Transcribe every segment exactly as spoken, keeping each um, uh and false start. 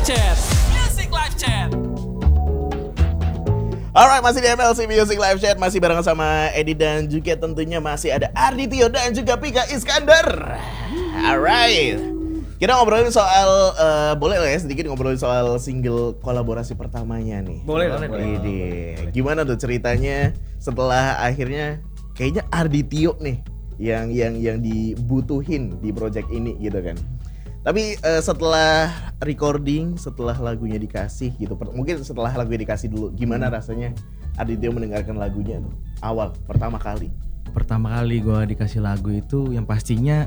Chat, Music Live Chat. Alright, masih di M L C Music Live Chat, masih bareng sama Edi dan juga tentunya masih ada Arditio dan juga Pika Iskandar. Alright, kita ngobrolin soal, uh, boleh lah ya sedikit ngobrolin soal single kolaborasi pertamanya nih. Boleh, boleh. boleh. Ini gimana tuh ceritanya setelah akhirnya kayaknya Arditio nih yang yang yang dibutuhin di project ini gitu kan. Tapi uh, setelah recording, setelah lagunya dikasih gitu, per- mungkin setelah lagunya dikasih dulu, gimana hmm. rasanya Arditio mendengarkan lagunya tuh awal pertama kali? Pertama kali gue dikasih lagu itu yang pastinya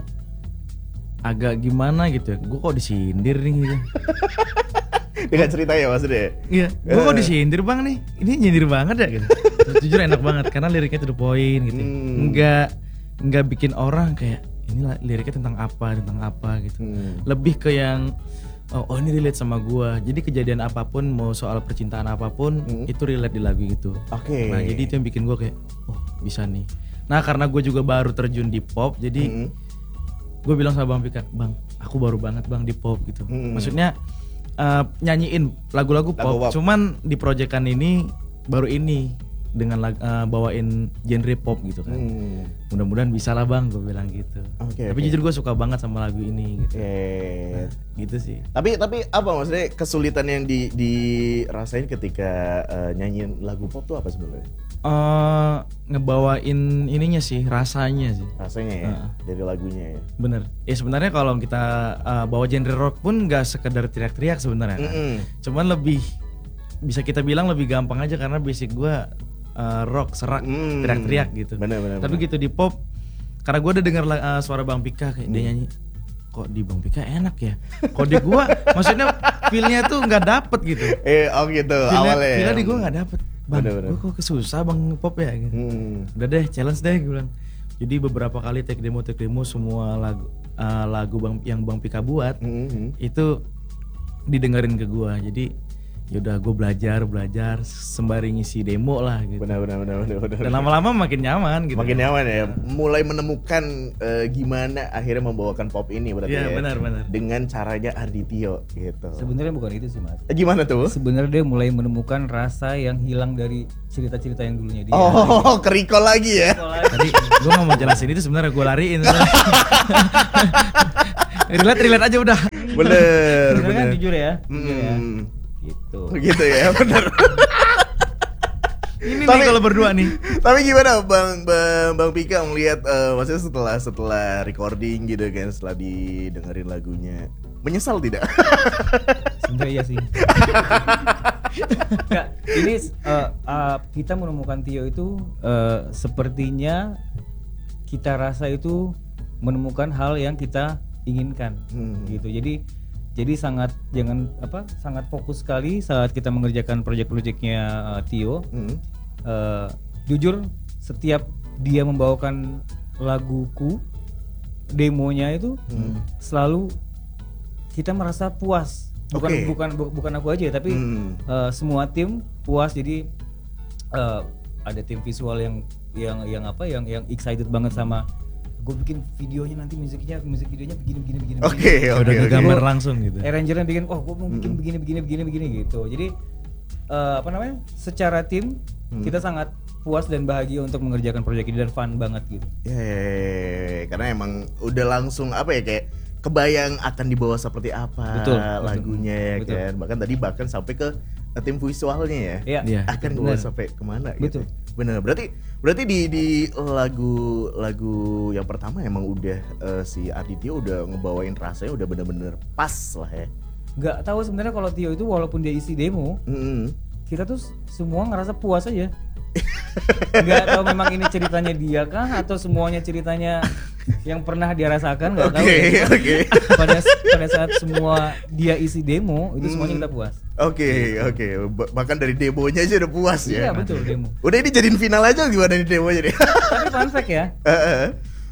agak gimana gitu ya, gue kok disindir nih gitu. Dengan cerita ya maksudnya? Iya, gue kok disindir bang nih, ini nyindir banget ya gitu. Terus jujur enak banget karena liriknya to the point gitu. Hmm. Enggak, enggak bikin orang kayak ini liriknya tentang apa, tentang apa gitu. Hmm. Lebih ke yang oh, oh ini relate sama gua. Jadi kejadian apapun, mau soal percintaan apapun, hmm. itu relate di lagu itu. Oke. Okay. Nah jadi itu yang bikin gua kayak oh bisa nih. Nah karena gua juga baru terjun di pop, jadi hmm. gua bilang sama Bang Pika, Bang aku baru banget bang di pop gitu. Hmm. Maksudnya uh, nyanyiin lagu-lagu pop, lagu pop, cuman di proyekan ini baru ini dengan uh, bawain genre pop gitu kan. Hmm. Mudah-mudahan bisa lah bang, gue bilang gitu. Okay, tapi okay. jujur gue suka banget sama lagu ini gitu. Okay. Nah, gitu sih. Tapi tapi apa maksudnya kesulitan yang di dirasain ketika uh, nyanyiin lagu pop tuh apa sebenarnya? Uh, ngebawain ininya sih, rasanya sih. Rasanya ya, uh. dari lagunya ya. Bener. Ya sebenarnya kalau kita uh, bawa genre rock pun nggak sekedar teriak-teriak sebenarnya kan. Mm-hmm. Cuman lebih bisa kita bilang lebih gampang aja karena basic gue Uh, rock, serak, hmm, teriak-teriak gitu. Bener, bener, tapi bener. Gitu di pop, karena gue udah denger uh, suara Bang Pika kayak hmm. dia nyanyi, kok di Bang Pika enak ya. Kok di gue, maksudnya feel-nya tuh nggak dapet gitu. Eh, oh gitu feel-nya, awalnya. Feel-nya di gue nggak dapet. Bang, gue kok kesusah bang pop ya. Gitu. Hmm. Udah deh, challenge deh gue bilang. Jadi beberapa kali take demo, take demo semua lagu uh, lagu bang yang Bang Pika buat hmm. itu didengerin ke gue. Jadi yaudah gue belajar belajar sembari ngisi demo lah gitu. Benar benar benar benar. Dan lama-lama makin nyaman gitu. Makin nyaman ya. Mulai menemukan uh, gimana akhirnya membawakan pop ini berarti ya. Iya benar ya, benar. Dengan caranya Arditio gitu. Sebenarnya bukan itu sih mas. Eh, gimana tuh? Sebenarnya dia mulai menemukan rasa yang hilang dari cerita-cerita yang dulunya dia. Oh, kerikol lagi ya. Tadi gue nggak mau jelasin itu sebenarnya gue lariin. relate relate aja udah. Bener bener. Kan jujur ya. Jujur hmm. ya. Gitu. Gitu ya, benar. Ini tapi, nih kalau berdua nih. Tapi gimana Bang Bang Bang Pika melihat uh, maksudnya setelah setelah recording gitu kan, setelah didengerin lagunya, menyesal tidak? Sebenarnya iya sih. Nggak, ini uh, uh, kita menemukan Tio itu uh, sepertinya kita rasa itu menemukan hal yang kita inginkan, hmm. gitu. Jadi Jadi sangat jangan apa sangat fokus sekali saat kita mengerjakan proyek-proyeknya uh, Tio. Hmm. Uh, jujur setiap dia membawakan laguku, demonya itu hmm. selalu kita merasa puas. Bukan okay. bukan bu, bukan aku aja tapi hmm. uh, semua tim puas. Jadi uh, ada tim visual yang yang yang apa yang yang excited banget sama gue bikin videonya nanti musiknya musik videonya begini begini begini. Oke okay, oke. Okay, udah gambar okay. langsung gitu. Arrangernya bikin, oh gue mau bikin mm. begini begini begini begini gitu. Jadi uh, apa namanya? Secara tim mm. kita sangat puas dan bahagia untuk mengerjakan proyek ini dan fun banget gitu. Ya, yeah, yeah, yeah. Karena emang udah langsung apa ya kayak kebayang akan dibawa seperti apa betul, lagunya betul. Ya kan. Bahkan tadi bahkan sampai ke tim visualnya ya. Iya. Akan dibawa sampai kemana gitu. Betul. Benar. Berarti berarti di di lagu lagu yang pertama emang udah uh, si Arditio udah ngebawain rasanya udah bener-bener pas lah ya. Gak tahu sebenarnya kalau Tio itu walaupun dia isi demo, mm-hmm. kita tuh semua ngerasa puas aja. Gak tahu memang ini ceritanya dia kah atau semuanya ceritanya yang pernah dia rasakan, nggak okay, tahu ya. Okay. pada pada saat semua dia isi demo itu semuanya kita puas. Oke okay, oke okay. Bahkan dari demonya aja udah puas ya. Iya betul demo. Udah ini jadiin final aja gimana nih demonya nih? Tapi fun fact ya. Uh-uh.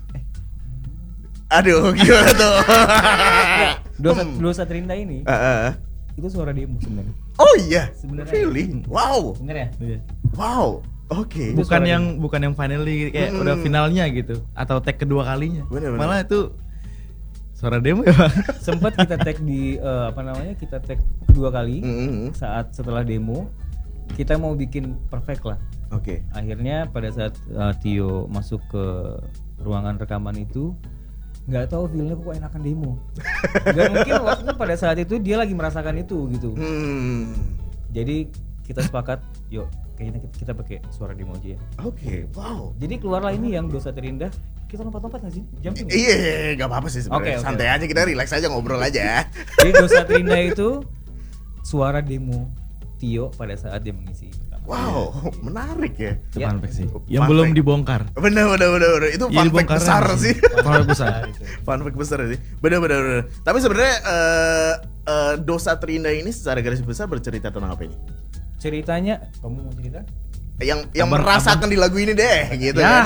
Aduh gimana tuh? Dosa Dosa Terindah ini. Uh-uh. Itu suara demo sebenarnya. Oh iya. Sebenarnya. Really? Wow. Bener ya? Iya. Wow. Oke. Okay. Bukan yang demo. bukan yang finally kayak hmm. udah finalnya gitu atau tag kedua kalinya. Bener, bener. Malah itu Suara demo ya bang? Sempat kita tag di uh, apa namanya kita tag kedua kali Mm-hmm. saat setelah demo kita mau bikin perfect lah. Oke. Akhirnya pada saat uh, Tio masuk ke ruangan rekaman itu nggak tahu feelnya kok enakan demo. Gak mungkin waktu pada saat itu dia lagi merasakan itu gitu. Hmm. Jadi kita sepakat, yuk kayaknya kita, kita pakai suara demo aja ya. Oke. Wow. Jadi keluarlah ini yang Dosa Terindah. Kita lompat-lompat nggak sih? Jumping. ya? Iya, iya, nggak apa-apa sih sebenarnya. Oke, oke, Santai oke. aja, kita relax aja, ngobrol aja. Jadi Dosa Terindah itu suara demo Tio pada saat dia mengisi pertama. Wow, menarik ya. Itu Ya. fun fact sih. Fun Yang belum fact. dibongkar. Bener, bener, bener, bener. Itu Iya, fun fact dibongkar besar aja sih. Fun fact besar. Fun fact besar sih. Bener, bener, bener. Tapi sebenarnya eh, eh, Dosa Terindah ini secara garis besar bercerita tentang apa ini? Ceritanya, kamu mau cerita? Yang yang Abang- merasakan di lagu ini deh, gitu Ya. kan.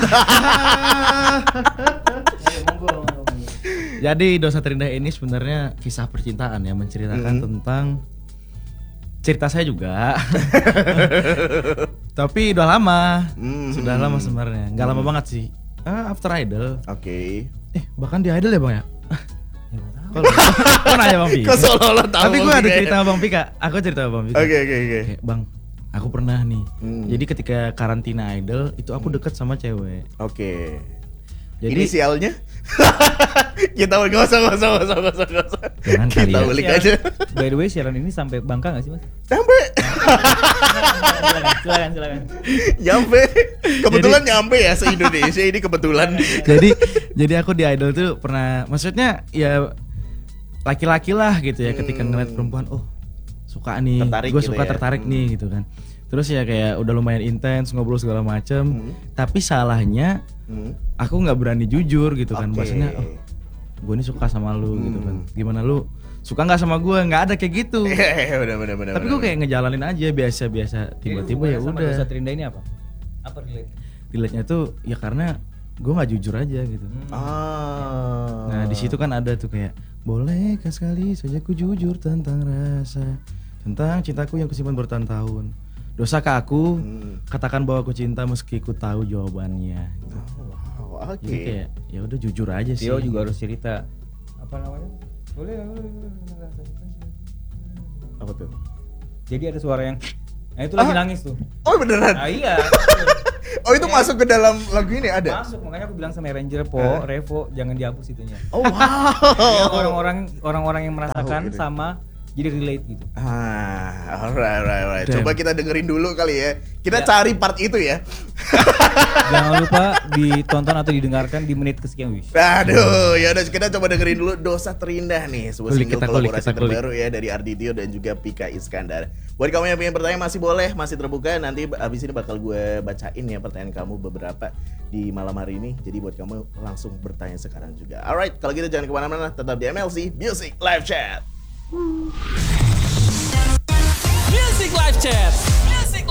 Ayo, monggo, monggo, monggo. Jadi Dosa Terindah ini sebenarnya kisah percintaan ya, menceritakan Mm. tentang cerita saya juga. Tapi udah lama. Mm. Sudah lama sebenarnya. Enggak lama banget sih. Ah, after Idol. Oke. Eh, bahkan di Idol ya, Bang ya? Ya, nggak tahu. Kok kok nanya Bang Pika? Kok seolah-olah tahu? Tapi gue ada gitu ya? cerita sama Bang Pika. Aku cerita sama Bang Pika. Oke, oke, oke. Kayak, Bang, aku pernah nih. Hmm. Jadi ketika karantina Idol itu aku deket sama cewek. Oke. Jadi Inisialnya? Kita nggak usah, nggak usah, nggak usah, nggak usah, nggak usah. Jangan kali Kita ya. ulik Siaran- aja. By the way, siaran ini sampai Bangka nggak sih mas? Sampai, silakan, silakan, silakan. nyampe. Kebetulan nyampe ya se Indonesia ini kebetulan. jadi jadi aku di Idol tuh pernah, maksudnya ya laki-laki lah gitu ya, ketika Hmm. ngeliat perempuan, oh suka nih, Tertarik gue gitu suka ya. tertarik Hmm. nih gitu kan. Terus ya kayak udah lumayan intens ngobrol segala macem. Hmm. Tapi salahnya Hmm. aku nggak berani jujur gitu kan, Oke. maksudnya oh gue ini suka sama lu Hmm. gitu kan. Gimana lu suka nggak sama gue? Nggak ada kayak gitu. Eh, bener, bener, bener. Tapi gue kayak ngejalanin aja biasa-biasa. Tiba-tiba ya Sama udah. Dosa Terindah ini apa? Apa relate? Relate-nya tuh ya karena gue nggak jujur aja gitu. Ah. Nah di situ kan ada tuh kayak bolehkah sekali saja ku jujur tentang rasa, tentang cintaku yang kusimpan bertahun-tahun. Dosakah aku Hmm. katakan bahwa aku cinta meski ku tahu jawabannya. Gitu. Oh, wow, oke. Jadi kayak ya udah jujur aja sih. Tio juga harus cerita. Apa namanya? Boleh, boleh, boleh. Apa tuh? Jadi ada suara yang, nah itu lagi Ah. nangis tuh. Oh beneran? Nah iya. Oh itu masuk ke dalam lagu ini ada? Masuk, makanya aku bilang sama Ranger Po, Eh. Revo, jangan dihapus itunya. Oh Biar wow. orang-orang orang-orang yang merasakan Tahu gitu. sama jadi relate gitu. Ah, alright, alright, alright. Damn. Coba kita dengerin dulu kali ya. Kita Ya. cari part itu ya. Jangan lupa ditonton atau didengarkan di menit kesekian wish. Aduh, ya udah kita coba dengerin dulu Dosa Terindah nih, sebuah Kulik, single kita kulik, kolaborasi kita kulik. terbaru ya dari Arditio dan juga Pika Iskandar. Buat kamu yang pengen bertanya masih boleh, masih terbuka. Nanti abis ini bakal gue bacain ya pertanyaan kamu beberapa di malam hari ini. Jadi buat kamu langsung bertanya sekarang juga. Alright, kalau gitu jangan kemana-mana, tetap di M L C Music Live Chat. Music Live Chat.